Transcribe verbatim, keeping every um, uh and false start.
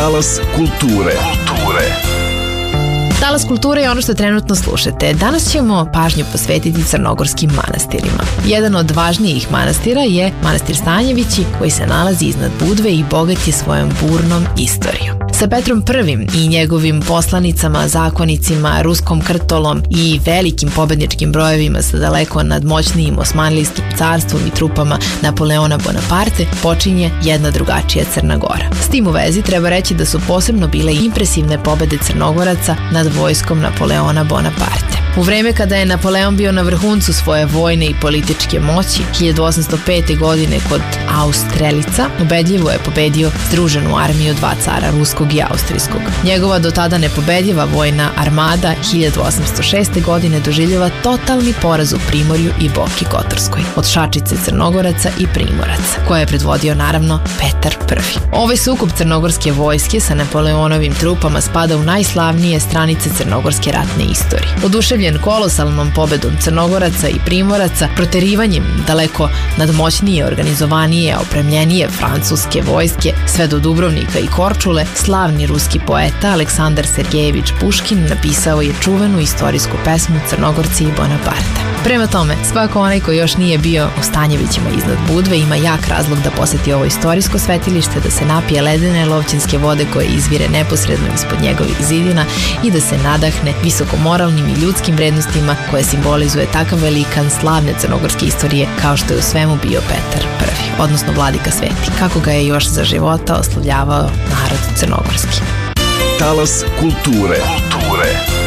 Talas kulture. Kulture. Talas kulture je ono što trenutno slušate. Danas ćemo pažnju posvetiti crnogorskim manastirima. Jedan od važnijih manastira je manastir Stanjevići, koji se nalazi iznad Budve i bogat je svojom burnom istorijom. Sa Petrom Prvim i njegovim poslanicama, zakonicima, ruskom krtolom i velikim pobedničkim brojevima sa daleko nadmoćnijim Osmanlijskim carstvom i trupama Napoleona Bonaparte počinje jedna drugačija Crna Gora. S tim u vezi treba reći da su posebno bile impresivne pobede Crnogoraca nad vojskom Napoleona Bonaparte. U vreme kada je Napoleon bio na vrhuncu svoje vojne i političke moći, hiljadu osamsto pete. godine kod Austrelica, ubedljivo je pobedio združenu armiju dva cara, ruskog i austrijskog. Njegova do tada nepobedljiva vojna armada hiljadu osamsto šeste. godine doživljava totalni poraz u Primorju i Boki Kotorskoj od šačice Crnogoraca i Primoraca, koje je predvodio naravno Petar Prvi. Ovaj sukob crnogorske vojske sa Napoleonovim trupama spada u najslavnije stranice crnogorske ratne istorije. Oduševljen kolosalnom pobedom Crnogoraca i Primoraca, proterivanjem daleko nadmoćnije, organizovanije, opremljenije francuske vojske sve do Dubrovnika i Korčule, slavni ruski poeta Aleksandar Sergejević Puškin napisao je čuvenu istorijsku pesmu Crnogorci i Bonaparte. Prema tome, svako onaj koji još nije bio u Stanjevićima iznad Budve ima jak razlog da poseti ovo istorijsko svetilište, da se napije ledene lovćinske vode koje izvire neposredno ispod njegovih zidina i da se nadahne visokomoralnim i ljudskim vrednostima koje simbolizuje takav velikan slavne crnogorske istorije kao što je u svemu bio Petar Prvi, odnosno Vladika Sveti, kako ga je još za života oslovljavao narod crnogorski. Talas kulture. Kulture.